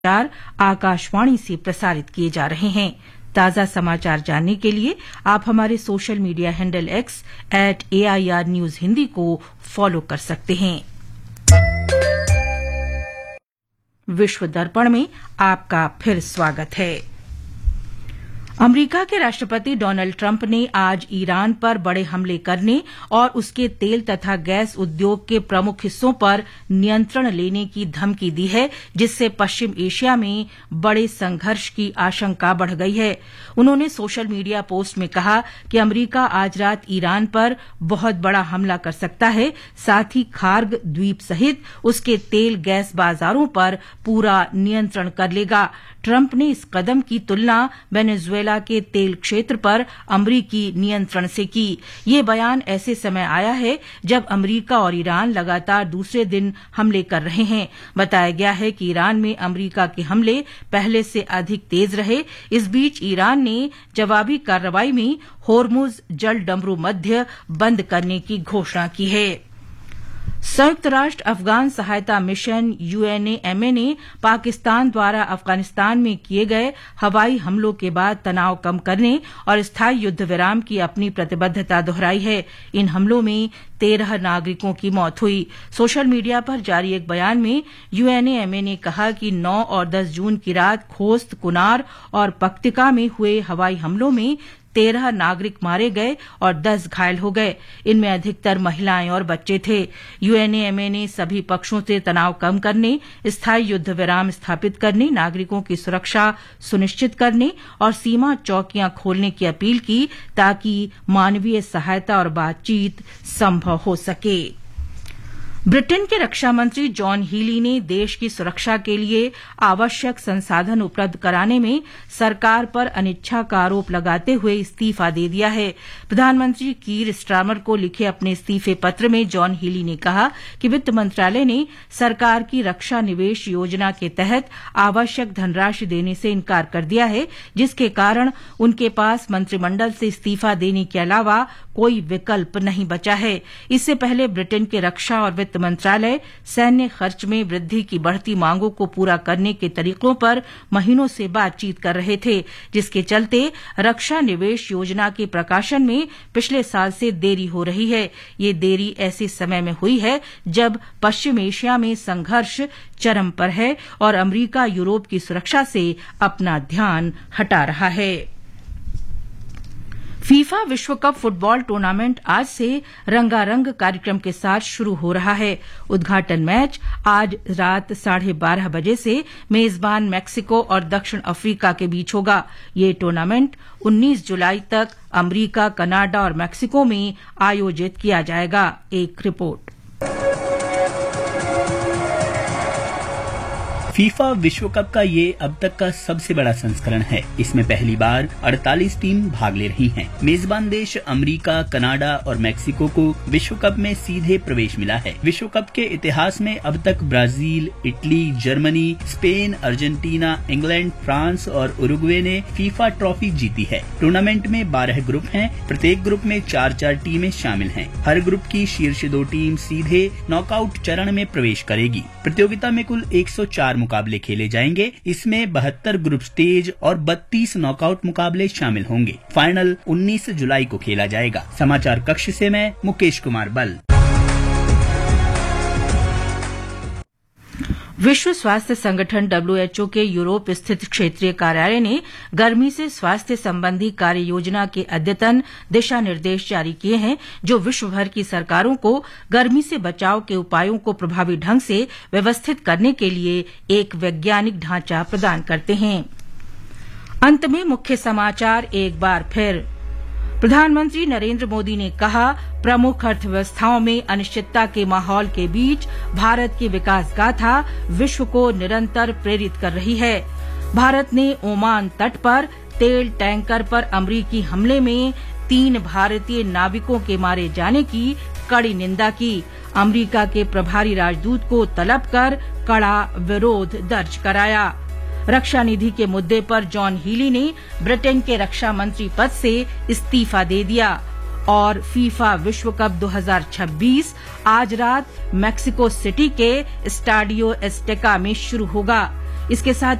समाचार आकाशवाणी से प्रसारित किए जा रहे हैं। ताजा समाचार जानने के लिए आप हमारे social media handle X @AIR News Hindi को फॉलो कर सकते हैं। विश्व दर्पण में आपका फिर स्वागत है। अमेरिका के राष्ट्रपति डोनाल्ड ट्रंप ने आज ईरान पर बड़े हमले करने और उसके तेल तथा गैस उद्योग के प्रमुख हिस्सों पर नियंत्रण लेने की धमकी दी है, जिससे पश्चिम एशिया में बड़े संघर्ष की आशंका बढ़ गई है। उन्होंने सोशल मीडिया पोस्ट में कहा कि अमेरिका आज रात ईरान पर बहुत बड़ा हमला कर सकता है, साथ ही खार्ग द्वीप सहित उसके तेल गैस बाजारों पर पूरा नियंत्रण कर लेगा। ट्रंप ने इस कदम की तुलना वेनेजुएला के तेल क्षेत्र पर अमरीकी नियंत्रण से की। ये बयान ऐसे समय आया है जब अमरीका और ईरान लगातार दूसरे दिन हमले कर रहे हैं। बताया गया है कि ईरान में अमरीका के हमले पहले से अधिक तेज रहे। इस बीच ईरान ने जवाबी कार्रवाई में होर्मुज जल डमरू मध्य बंद करने की घोषणा की है। संयुक्त राष्ट्र अफगान सहायता मिशन UNAMA ने पाकिस्तान द्वारा अफगानिस्तान में किए गए हवाई हमलों के बाद तनाव कम करने और स्थायी युद्ध विराम की अपनी प्रतिबद्धता दोहराई है। इन हमलों में 13 नागरिकों की मौत हुई। सोशल मीडिया पर जारी एक बयान में UNAMA ने कहा कि 9 और 10 जून की रात खोस्त, कुनार और पक्तिका में हुए हवाई हमलों में 13 नागरिक मारे गए और 10 घायल हो गए। इनमें अधिकतर महिलाएं और बच्चे थे। UNAMA ने सभी पक्षों से तनाव कम करने, स्थायी युद्ध विराम स्थापित करने, नागरिकों की सुरक्षा सुनिश्चित करने और सीमा चौकियां खोलने की अपील की, ताकि मानवीय सहायता और बातचीत संभव हो सके। ब्रिटेन के रक्षा मंत्री जॉन हीली ने देश की सुरक्षा के लिए आवश्यक संसाधन उपलब्ध कराने में सरकार पर अनिच्छा का आरोप लगाते हुए इस्तीफा दे दिया है। प्रधानमंत्री कीर स्टारमर को लिखे अपने इस्तीफे पत्र में जॉन हीली ने कहा कि वित्त मंत्रालय ने सरकार की रक्षा निवेश योजना के तहत आवश्यक धनराशि देने से इनकार कर दिया है, जिसके कारण उनके पास मंत्रिमंडल से इस्तीफा देने के अलावा कोई विकल्प नहीं बचा है। इससे पहले ब्रिटेन के रक्षा और वित्त मंत्रालय सैन्य खर्च में वृद्धि की बढ़ती मांगों को पूरा करने के तरीकों पर महीनों से बातचीत कर रहे थे, जिसके चलते रक्षा निवेश योजना के प्रकाशन में पिछले साल से देरी हो रही है। ये देरी ऐसे समय में हुई है जब पश्चिम एशिया में संघर्ष चरम पर है और अमेरिका यूरोप की सुरक्षा से अपना ध्यान हटा रहा है। फीफा विश्व कप फुटबॉल टूर्नामेंट आज से रंगारंग कार्यक्रम के साथ शुरू हो रहा है। उद्घाटन मैच आज रात 12:30 बजे से मेजबान मैक्सिको और दक्षिण अफ्रीका के बीच होगा। ये टूर्नामेंट 19 जुलाई तक अमेरिका, कनाडा और मैक्सिको में आयोजित किया जाएगा। एक रिपोर्ट। फीफा विश्व कप का ये अब तक का सबसे बड़ा संस्करण है। इसमें पहली बार 48 टीम भाग ले रही हैं। मेजबान देश अमेरिका, कनाडा और मैक्सिको को विश्व कप में सीधे प्रवेश मिला है। विश्व कप के इतिहास में अब तक Brazil, Italy, Germany, Spain, Argentina, England, France और उरुग्वे ने फीफा ट्रॉफी जीती है। टूर्नामेंट में 12 ग्रुप हैं। प्रत्येक ग्रुप में 4-4 टीमें शामिल हैं। हर ग्रुप की शीर्ष 2 टीम सीधे नॉकआउट चरण में प्रवेश करेगी। प्रतियोगिता में कुल 104 मुकाबले खेले जाएंगे। इसमें 72 ग्रुप स्टेज और 32 नॉकआउट मुकाबले शामिल होंगे। फाइनल 19 जुलाई को खेला जाएगा। समाचार कक्ष से मैं मुकेश कुमार बल। विश्व स्वास्थ्य संगठन WHO के यूरोप स्थित क्षेत्रीय कार्यालय ने गर्मी से स्वास्थ्य संबंधी कार्य योजना के अद्यतन दिशा निर्देश जारी किए हैं, जो विश्व भर की सरकारों को गर्मी से बचाव के उपायों को प्रभावी ढंग से व्यवस्थित करने के लिए एक वैज्ञानिक ढांचा प्रदान करते हैं। अंत में मुख्य समाचार एक बार फिर। प्रधानमंत्री नरेंद्र मोदी ने कहा, प्रमुख अर्थव्यवस्थाओं में अनिश्चितता के माहौल के बीच भारत की विकास गाथा विश्व को निरंतर प्रेरित कर रही है। भारत ने ओमान तट पर तेल टैंकर पर अमरीकी हमले में 3 भारतीय नाविकों के मारे जाने की कड़ी निंदा की। अमरीका के प्रभारी राजदूत को तलब कर कड़ा विरोध दर्ज कराया। रक्षा निधि के मुद्दे पर जॉन हीली ने ब्रिटेन के रक्षा मंत्री पद से इस्तीफा दे दिया। और फीफा विश्व कप 2026 आज रात मैक्सिको सिटी के स्टाडियो एस्टेका में शुरू होगा। इसके साथ